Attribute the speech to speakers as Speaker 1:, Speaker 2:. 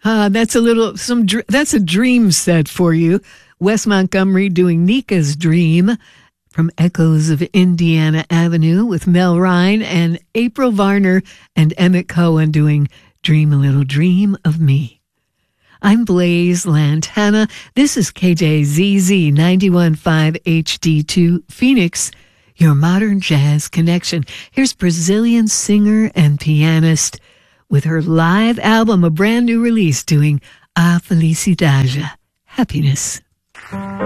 Speaker 1: That's that's a dream set for you. Wes Montgomery doing Nika's Dream from Echoes of Indiana Avenue with Mel Ryan, and April Varner and Emmett Cohen doing Dream a Little Dream of Me. I'm Blaze Lantana. This is KJZZ 91.5 HD2 Phoenix, your modern jazz connection. Here's Brazilian singer and pianist with her live album, a brand new release, doing A Felicidade, Happiness.